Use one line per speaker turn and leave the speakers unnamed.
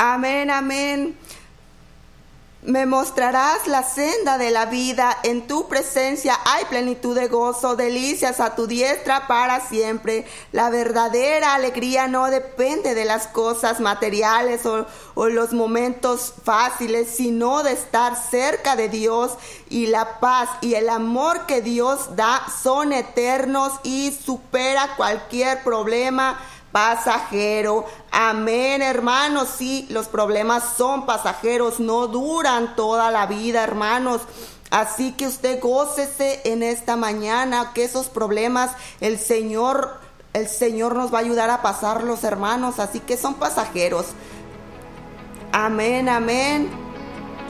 Amén, amén. Me mostrarás la senda de la vida, en tu presencia hay plenitud de gozo, delicias a tu diestra para siempre. La verdadera alegría no depende de las cosas materiales o los momentos fáciles, sino de estar cerca de Dios, y la paz y el amor que Dios da son eternos y supera cualquier problema pasajero. Amén, hermanos. Sí, los problemas son pasajeros, no duran toda la vida, hermanos. Así que usted gócese en esta mañana, que esos problemas el Señor nos va a ayudar a pasarlos, hermanos. Así que son pasajeros. Amén, amén.